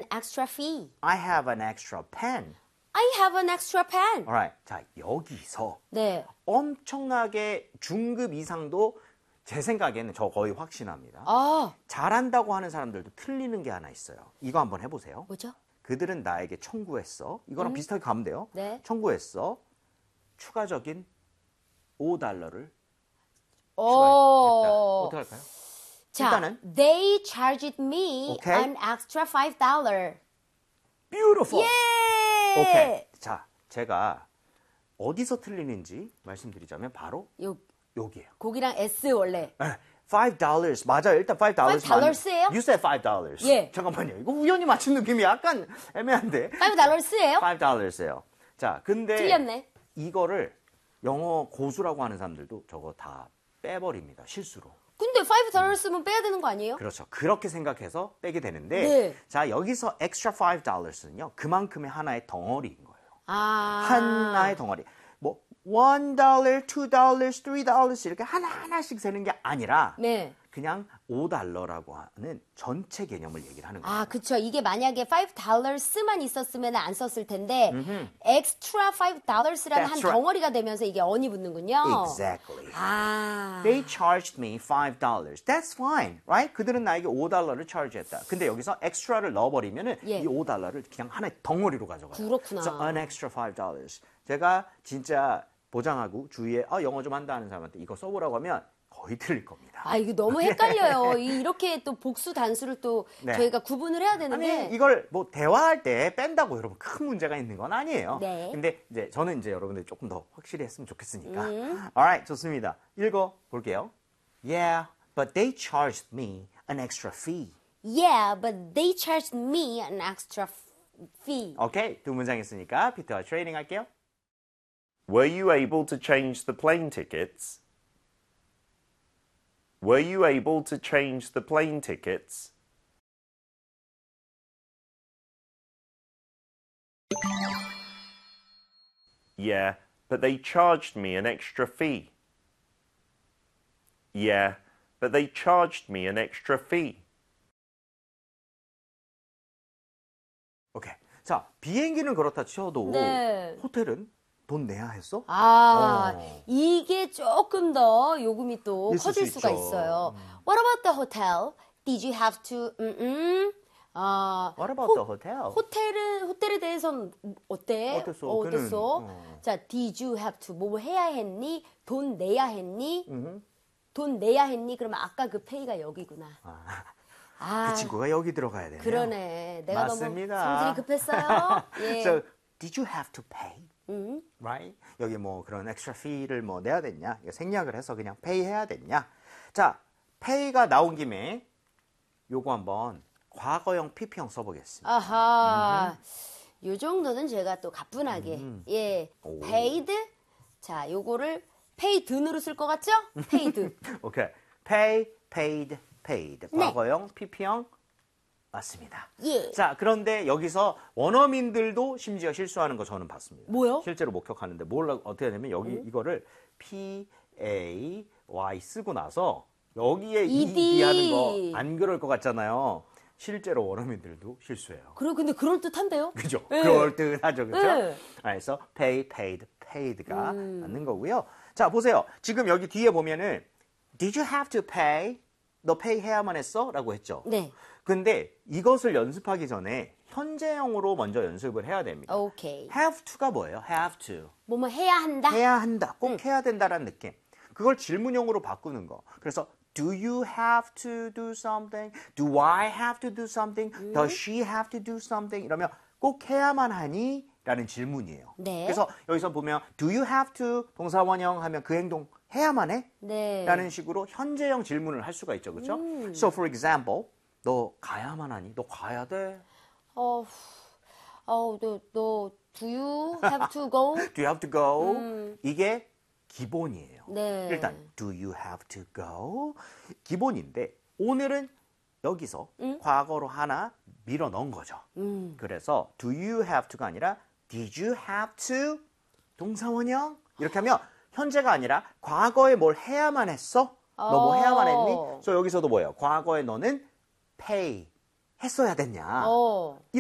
extra fee. I have an extra pen. I have an extra pen. Alright. 자, 여기서 네. 엄청나게 중급 이상도 제 생각에는 저 거의 확신합니다. 아, 잘한다고 하는 사람들도 틀리는 게 하나 있어요. 이거 한번 해보세요. 뭐죠? 그들은 나에게 청구했어. 이거랑 비슷하게 가면 돼요. 네. 청구했어. 추가적인 $5를 오. 추가했다. 어떻게 할까요? 자, 일단은 they charged me 오케이. an extra $5. beautiful. 예! 오케이. 자, 제가 어디서 틀리는지 말씀드리자면 바로 요, 여기예요. 고기랑 S 원래. $5 맞아요. 일단 $5. $5예요? You said $5. 예. 잠깐만요. 이거 우연히 맞춘 느낌이 약간 애매한데. $5예요? $5예요. 자, 근데 틀렸네. 이거를 영어 고수라고 하는 사람들도 저거 다 빼버립니다. 실수로. 근데 $5면 빼야 되는 거 아니에요? 그렇죠. 그렇게 생각해서 빼게 되는데 네. 자, 여기서 extra $5는요. 그만큼의 하나의 덩어리인 거예요. 아. 하나의 덩어리. 뭐 $1, $2, $3 이렇게 하나하나씩 세는 게 아니라 네. 그냥 $5라고 하는 전체 개념을 얘기를 하는 거예요. 아, 그쵸. 이게 만약에 $5만 있었으면 안 썼을 텐데, extra $5라는 한 That's right. 덩어리가 되면서 이게 언이 붙는군요. Exactly. 아. They charged me $5. That's fine, right? 그들은 나에게 $5를 charge했다. 근데 여기서 extra를 넣어버리면은 예. 이 $5를 그냥 하나의 덩어리로 가져가요. 그렇구나. So an extra $5. 제가 진짜 보장하고 주위에 영어 좀 한다 하는 사람한테 이거 써보라고 하면 거의 틀릴 겁니다. 아, 이거 너무 헷갈려요. 이렇게 또 복수 단수를 또 네. 저희가 구분을 해야 되는데. 아니 이걸 뭐 대화할 때 뺀다고 여러분 큰 문제가 있는 건 아니에요. 네. 근데 이제 저는 이제 여러분들 조금 더 확실히 했으면 좋겠으니까. Alright, 좋습니다. 읽어 볼게요. Yeah, but they charged me an extra fee. Yeah, but they charged me an extra fee. 오케이, 두 문장 있으니까 피터와 트레이닝 할게요. Were you able to change the plane tickets? Were you able to change the plane tickets? Yeah, but they charged me an extra fee. Yeah, but they charged me an extra fee. 오케이. 자, 비행기는 그렇다 쳐도 네. 호텔은 돈 내야 했어? 아, 이게 조금 더 요금이 또 있을 커질 수 수가 있죠. 있어요. What about the hotel? Did you have to? What about the hotel? 호텔에 대해서는 어때? 어땠어? 어땠어? 그는, 자, did you have to? 뭐 해야 했니? 돈 내야 했니? 돈 내야 했니? 그러면 아까 그 페이가 여기구나. 그 친구가 여기 들어가야 되네요. 그러네. 내가 맞습니다. 너무 성질이 급했어요. 예. So, did you have to pay? Right? 여기 뭐 그런 extra fee를 뭐 내야 됐냐? 이거 생략을 해서 그냥 pay 해야 됐냐? 자, pay가 나온 김에 요거 한번 과거형 PP형 써보겠습니다. 아하. 요 정도는 제가 또 가뿐하게. 예. 오. paid. 자, 요거를 paid으로 쓸 것 같죠? paid. 오케이. pay, paid, paid. 네. 과거형 PP형 맞습니다. 예. 자, 그런데 여기서 원어민들도 심지어 실수하는 거 저는 봤습니다. 뭐요? 실제로 목격하는데 어떻게 하냐면 여기 이거를 P-A-Y 쓰고 나서 여기에 ED 하는 거 안 그럴 것 같잖아요. 실제로 원어민들도 실수해요. 근데 그럴듯한데요? 그죠? 네. 그럴듯하죠. 그죠? 네. 그래서 pay, paid, paid가 맞는 거고요. 자, 보세요. 지금 여기 뒤에 보면은 Did you have to pay? 너 pay 해야만 했어? 라고 했죠. 네. 근데 이것을 연습하기 전에 현재형으로 먼저 연습을 해야 됩니다. 오케이. have to가 뭐예요? have to. 뭐뭐 해야 한다? 해야 한다. 꼭 해야 된다라는 느낌. 그걸 질문형으로 바꾸는 거. 그래서 do you have to do something? Do I have to do something? Does she have to do something? 이러면 꼭 해야만 하니? 라는 질문이에요. 네. 그래서 여기서 보면 do you have to 동사원형 하면 그 행동 해야만 해? 네. 라는 식으로 현재형 질문을 할 수가 있죠. 그렇죠? So for example, 너 가야만 하니? 너 가야 돼? 너 do you have to go? Do you have to go? 이게 기본이에요. 네. 일단 do you have to go? 기본인데 오늘은 여기서 과거로 하나 밀어 넣은 거죠. 그래서 do you have to가 아니라 did you have to? 동사원형? 이렇게 하면 현재가 아니라 과거에 뭘 해야만 했어? 너 뭐 해야만 했니? 그래서 여기서도 뭐예요? 과거에 너는 pay 했어야 됐냐?